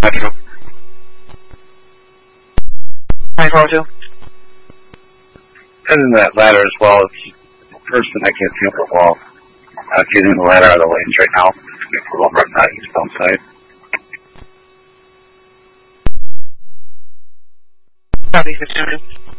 Metro. 942. And that ladder as well. It's the person I can't see up the wall. Getting the ladder out of the lanes right now. We're over on the eastbound side. Southeast of 200.